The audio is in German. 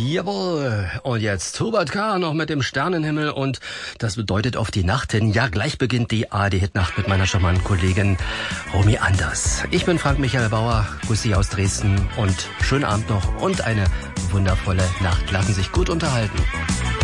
Jawohl. Und jetzt Hubert K. noch mit dem Sternenhimmel und das bedeutet auf die Nacht hin. Ja, gleich beginnt die ARD-Hit-Nacht mit meiner charmanten Kollegin Romy Anders. Ich bin Frank Michael Bauer, grüße Sie aus Dresden und schönen Abend noch und eine wundervolle Nacht. Lassen Sie sich gut unterhalten.